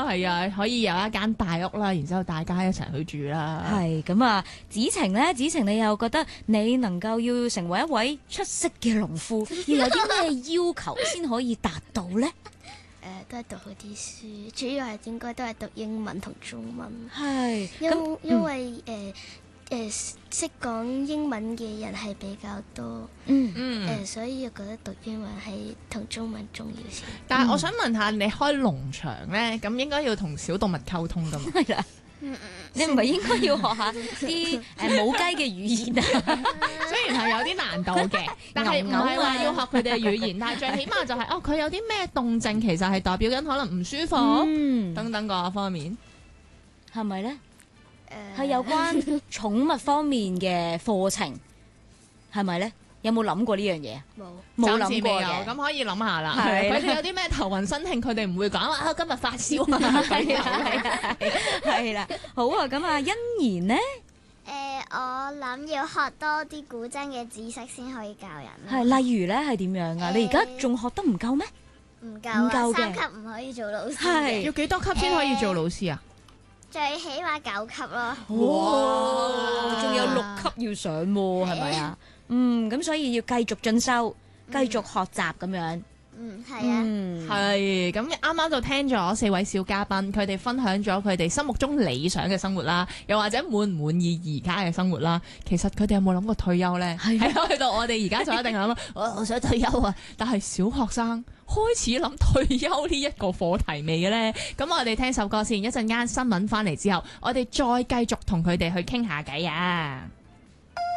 係啊，可以有一間大屋啦，然之後大家一齊去住啦。 係咁啊，子晴呢？子晴你又覺得你能夠要成為一位出色嘅農夫，要有啲咩要求先可以達到呢？ 都係讀好啲書，主要係應該都係讀英文同中文。 係因為識講英文嘅人係比較多，所以我覺得讀英文係同中文重要先。 但係我想問下，你開農場咧，咁應該要同小動物溝通噶嘛？ 係啦。你唔係應該要學下啲母雞嘅語言啊？ 雖然係有啲難度嘅，但係唔係話要學佢哋嘅語言，但係最起碼就係佢有啲咩動靜，其實係代表緊可能唔舒服等等嗰方面， 係咪咧？係有關寵物方面嘅課程，係咪咧？有冇諗過呢樣嘢？冇諗過嘅， 咁可以諗下啦。 係佢哋有啲咩頭暈身興，佢哋唔會講今日發燒啊。 係啦，好啊，咁啊，欣然呢？ 我諗要學多啲古箏嘅知識先可以教人。 係，例如咧係點樣啊？你而家仲學得唔夠咩？ 唔夠嘅， 3級唔可以做老師。 係要幾多級先可以做老師啊？ 最起碼9級咯。 哇！仲有6級要上喎，係咪啊？咁所以要繼續進修，繼續學習咁樣。 係啊。 係咁啱啱就聽咗4位小嘉賓，佢哋分享咗佢哋心目中理想嘅生活啦，又或者滿唔滿意而家嘅生活啦。其實佢哋有冇諗過退休呢？係咯，去到我哋而家就一定諗我想退休啊！但係小學生開始諗退休呢一個課題未嘅呢？咁我哋聽首歌先，一陣間新聞翻嚟之後，我哋再繼續同佢哋去傾下偈啊！